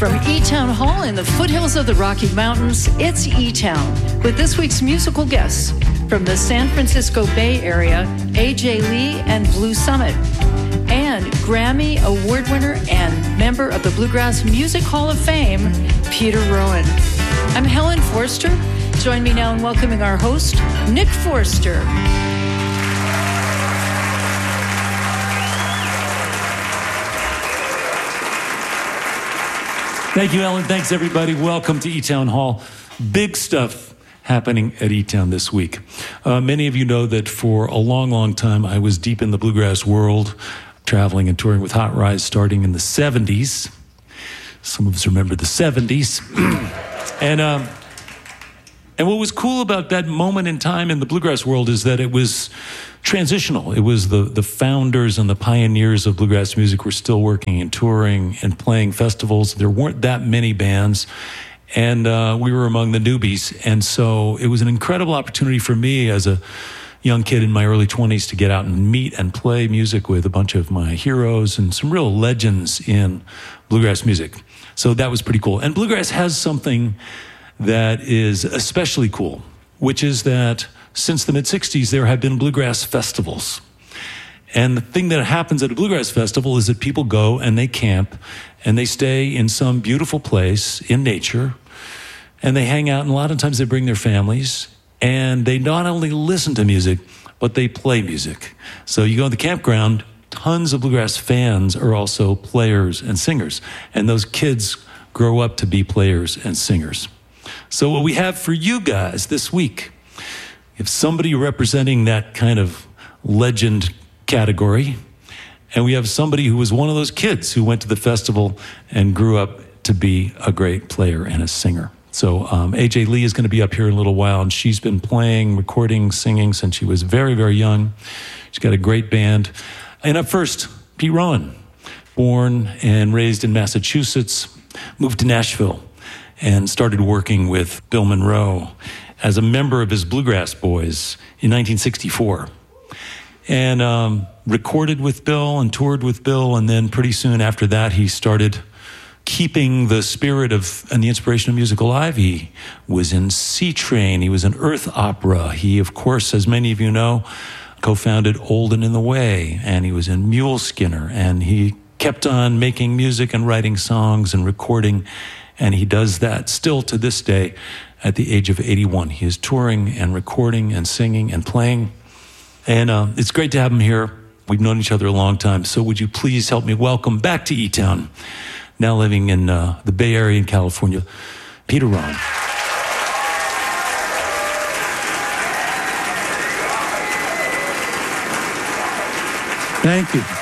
From E-Town Hall in the foothills of the Rocky Mountains, it's E-Town with this week's musical guests from the San Francisco Bay Area, A.J. Lee and Blue Summit, and Grammy Award winner and member of the Bluegrass Music Hall of Fame, Peter Rowan. I'm Helen Forster. Join me now in welcoming our host, Nick Forster. Thank you, Ellen. Thanks, everybody. Welcome to E-Town Hall. Big stuff happening at E-Town this week. Many of you know that for a long, long time, I was deep in the bluegrass world, traveling and touring with Hot Rize starting in the 70s. Some of us remember the 70s. And what was cool about that moment in time in the bluegrass world is that it was transitional. It was the founders and the pioneers of bluegrass music were still working and touring and playing festivals. There weren't that many bands, and we were among the newbies. And so it was an incredible opportunity for me as a young kid in my early 20s to get out and meet and play music with a bunch of my heroes and some real legends in bluegrass music. So that was pretty cool. And bluegrass has something that is especially cool, which is that since the mid-'60s, there have been bluegrass festivals. And the thing that happens at a bluegrass festival is that people go and they camp and they stay in some beautiful place in nature and they hang out, and a lot of times they bring their families and they not only listen to music, but they play music. So you go to the campground, tons of bluegrass fans are also players and singers, and those kids grow up to be players and singers. So what we have for you guys this week, if somebody representing that kind of legend category, and we have somebody who was one of those kids who went to the festival and grew up to be a great player and a singer. So A.J. Lee is going to be up here in a little while, and she's been playing, recording, singing since she was very, very young. She's got a great band. And up first, Pete Rowan, born and raised in Massachusetts, moved to Nashville, and started working with Bill Monroe as a member of his Bluegrass Boys in 1964. And recorded with Bill and toured with Bill, and then pretty soon after that, he started keeping the spirit of and the inspiration of music alive. He was in Sea Train, he was in Earth Opera. He, of course, as many of you know, co-founded Old and in the Way, and he was in Mule Skinner, and he kept on making music and writing songs and recording. And he does that still to this day at the age of 81. He is touring and recording and singing and playing. And it's great to have him here. We've known each other a long time. So would you please help me welcome back to E-Town, now living in the Bay Area in California, Peter Rowan. Thank you.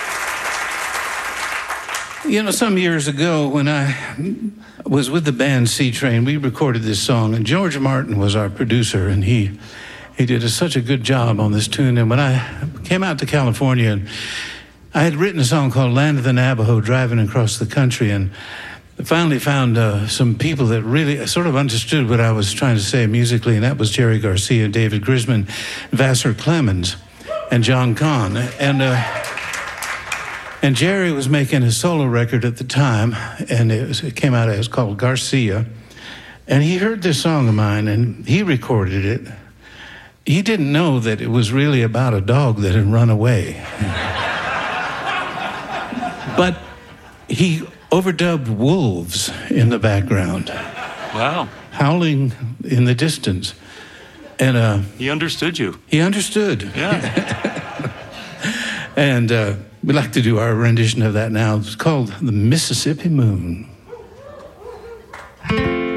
You know, some years ago when I was with the band Sea Train, we recorded this song, and George Martin was our producer, and he did such a good job on this tune. And when I came out to California, and I had written a song called Land of the Navajo, driving across the country, and I finally found some people that really sort of understood what I was trying to say musically, and that was Jerry Garcia, David Grisman, Vassar Clemens, and John Kahn. And Jerry was making a solo record at the time, and it came out as called Garcia. And he heard this song of mine, and he recorded it. He didn't know that it was really about a dog that had run away. But he overdubbed wolves in the background. Wow. Howling in the distance. And he understood you. He understood. Yeah. And we'd like to do our rendition of that now. It's called The Mississippi Moon.